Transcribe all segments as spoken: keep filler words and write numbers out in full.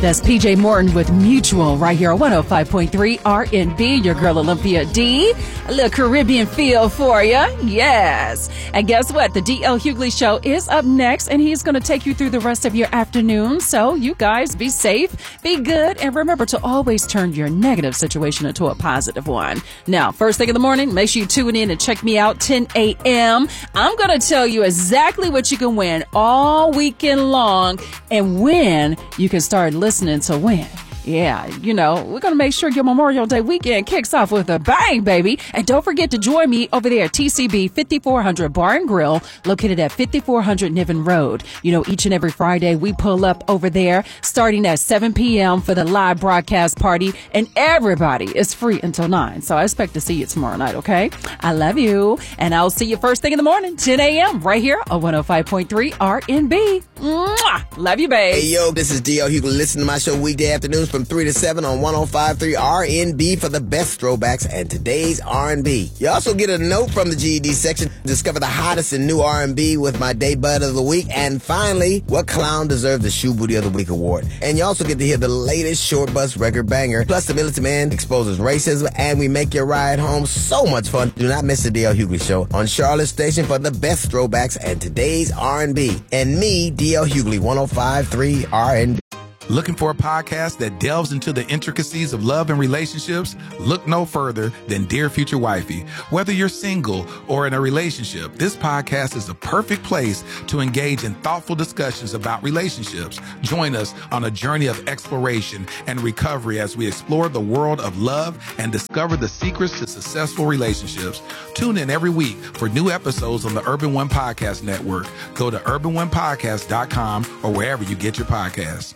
That's P J Morton with Mutual right here on one oh five point three R and B. Your girl Olympia D. A little Caribbean feel for you. Yes. And guess what? The D L Hughley Show is up next, and he's going to take you through the rest of your afternoon. So you guys be safe, be good, and remember to always turn your negative situation into a positive one. Now, first thing in the morning, make sure you tune in and check me out ten a.m. I'm going to tell you exactly what you can win all weekend long and when you can start listening to win. Yeah, you know, we're going to make sure your Memorial Day weekend kicks off with a bang, baby. And don't forget to join me over there at T C B fifty-four hundred Bar and Grill, located at fifty-four hundred Niven Road. You know, each and every Friday we pull up over there starting at seven p.m. for the live broadcast party, and everybody is free until nine. So I expect to see you tomorrow night, okay? I love you, and I'll see you first thing in the morning, ten a.m. right here on one oh five point three R and B. Mwah! Love you, babe. Hey, yo, this is D L Hughley. Listen to my show weekday afternoons from three to seven on one oh five point three R and B for the best throwbacks and today's R and B. You also get a note from the G E D section. Discover the hottest in new R and B with my Day Bud of the Week. And finally, what clown deserved the Shoe Booty of the Week award. And you also get to hear the latest Short Bus record banger. Plus, the Militant Man exposes racism, and we make your ride home so much fun. Do not miss the D L Hughley Show on Charlotte Station for the best throwbacks and today's R and B. And me, D L Hughley, one oh five point three R and B. Looking for a podcast that delves into the intricacies of love and relationships? Look no further than Dear Future Wifey. Whether you're single or in a relationship, this podcast is the perfect place to engage in thoughtful discussions about relationships. Join us on a journey of exploration and recovery as we explore the world of love and discover the secrets to successful relationships. Tune in every week for new episodes on the Urban One Podcast Network. Go to urban one podcast dot com or wherever you get your podcasts.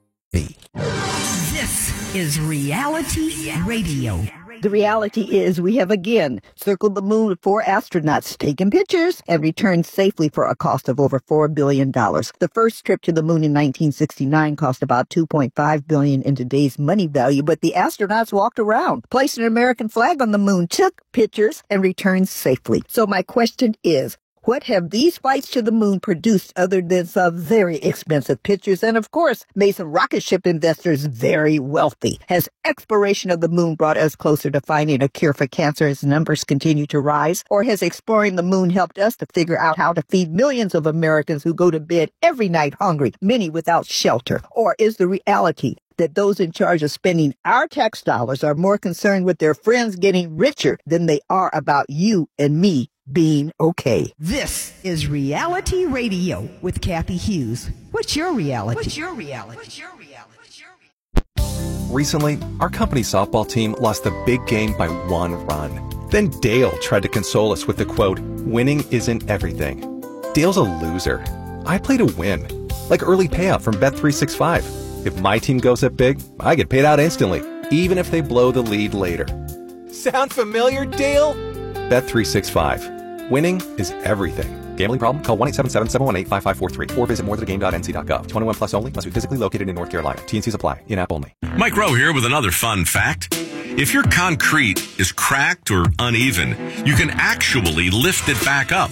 This is Reality Radio. The reality is we have again circled the moon with four astronauts taking pictures and returned safely for a cost of over four billion dollars. The first trip to the moon in nineteen sixty-nine cost about two point five billion dollars in today's money value, but the astronauts walked around, placed an American flag on the moon, took pictures, and returned safely. So my question is, what have these flights to the moon produced other than some very expensive pictures and, of course, made some rocket ship investors very wealthy? Has exploration of the moon brought us closer to finding a cure for cancer as numbers continue to rise? Or has exploring the moon helped us to figure out how to feed millions of Americans who go to bed every night hungry, many without shelter? Or is the reality that those in charge of spending our tax dollars are more concerned with their friends getting richer than they are about you and me being okay? This is Reality Radio with Kathy Hughes. What's your reality? What's your reality? What's your reality? What's your reality? Recently, our company softball team lost the big game by one run. Then Dale tried to console us with the quote, "Winning isn't everything." Dale's a loser. I play to win. Like early payout from Bet three sixty-five. If my team goes up big, I get paid out instantly, even if they blow the lead later. Sound familiar, Dale? Bet three sixty-five. Winning is everything. Gambling problem? Call one eight seven seven, seven one eight, five five four three or visit more than a game dot n c dot gov. twenty-one plus only. Must be physically located in North Carolina. T and C's apply. In-app only. Mike Rowe here with another fun fact. If your concrete is cracked or uneven, you can actually lift it back up.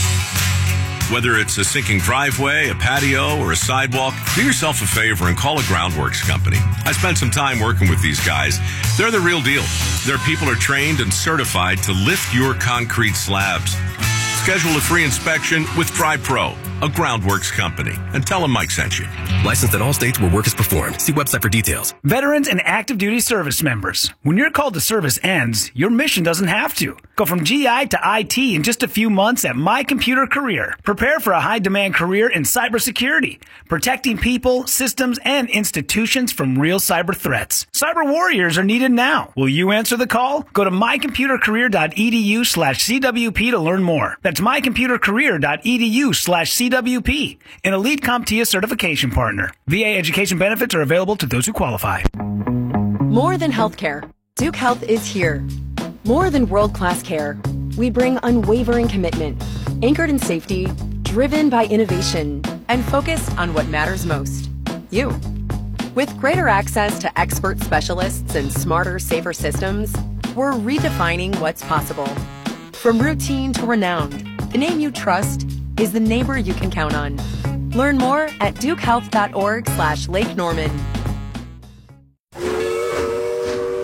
Whether it's a sinking driveway, a patio, or a sidewalk, do yourself a favor and call a Groundworks company. I spent some time working with these guys. They're the real deal. Their people are trained and certified to lift your concrete slabs. Schedule a free inspection with TriPro, a Groundworks company, and tell them Mike sent you. Licensed in all states where work is performed. See website for details. Veterans and active duty service members. When your call to service ends, your mission doesn't have to. Go from G I to I T in just a few months at My Computer Career. Prepare for a high-demand career in cybersecurity, protecting people, systems, and institutions from real cyber threats. Cyber warriors are needed now. Will you answer the call? Go to my computer career dot e d u slash c w p to learn more. That's my computer career dot e d u slash c w p, an Elite CompTIA certification partner. V A education benefits are available to those who qualify. More than healthcare, Duke Health is here. More than world-class care, we bring unwavering commitment, anchored in safety, driven by innovation, and focused on what matters most, you. With greater access to expert specialists and smarter, safer systems, we're redefining what's possible. From routine to renowned, the name you trust is the neighbor you can count on. Learn more at duke health dot org slash Lake Norman.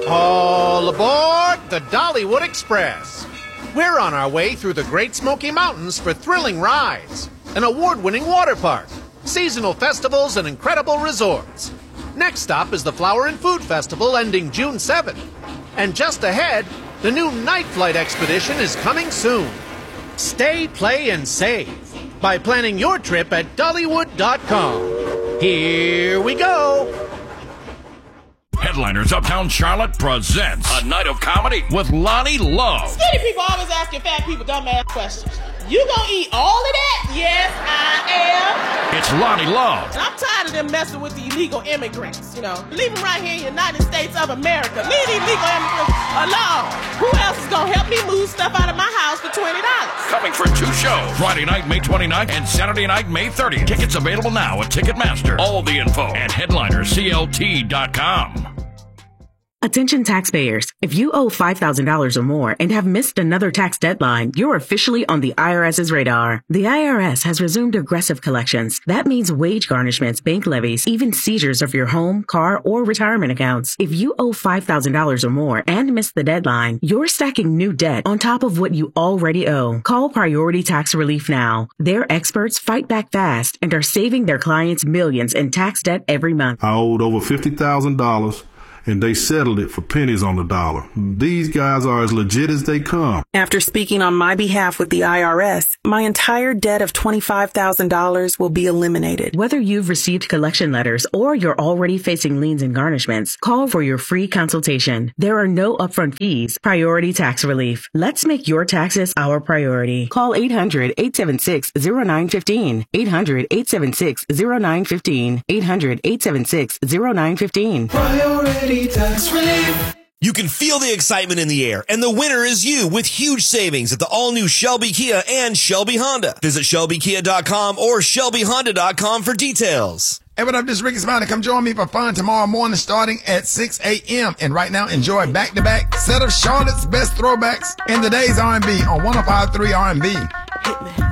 All aboard the Dollywood Express. We're on our way through the Great Smoky Mountains for thrilling rides, an award-winning water park, seasonal festivals, and incredible resorts. Next stop is the Flower and Food Festival ending June seventh. And just ahead, the new Night Flight Expedition is coming soon. Stay, play, and save by planning your trip at Dollywood dot com. Here we go. Headliners Uptown Charlotte presents a night of comedy with Lonnie Love. Skinny people always asking fat people dumbass questions. You gonna eat all of that? Yes, I am. It's Lonnie Love. And I'm tired of them messing with the illegal immigrants, you know. Leave them right here in the United States of America. Leave the illegal immigrants alone. Who else is gonna help me move stuff out of my house for twenty dollars? Coming for two shows, Friday night, May twenty-ninth, and Saturday night, May thirtieth. Tickets available now at Ticketmaster. All the info at headliners C L T dot com. Attention taxpayers. If you owe five thousand dollars or more and have missed another tax deadline, you're officially on the IRS's radar. The I R S has resumed aggressive collections. That means wage garnishments, bank levies, even seizures of your home, car, or retirement accounts. If you owe five thousand dollars or more and missed the deadline, you're stacking new debt on top of what you already owe. Call Priority Tax Relief now. Their experts fight back fast and are saving their clients millions in tax debt every month. I owed over fifty thousand dollars. And they settled it for pennies on the dollar. These guys are as legit as they come. After speaking on my behalf with the I R S, my entire debt of twenty-five thousand dollars will be eliminated. Whether you've received collection letters or you're already facing liens and garnishments, call for your free consultation. There are no upfront fees. Priority Tax Relief. Let's make your taxes our priority. Call eight hundred, eight seven six, zero nine one five. eight hundred, eight seven six, zero nine one five. eight hundred, eight seven six, zero nine one five. Priority Tax Relief. You can feel the excitement in the air, and the winner is you with huge savings at the all-new Shelby Kia and Shelby Honda. Visit Shelby Kia dot com or Shelby Honda dot com for details. Hey, what up? This is Ricky Smiley. Come join me for fun tomorrow morning starting at six a.m. And right now, enjoy back-to-back set of Charlotte's best throwbacks in the day's R and B on one oh five point three R and B. Hit me.